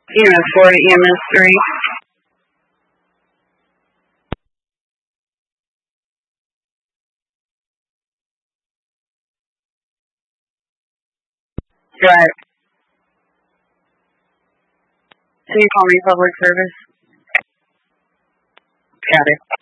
EMS 4 to EMS 3. Right. So you call me public service? Got it.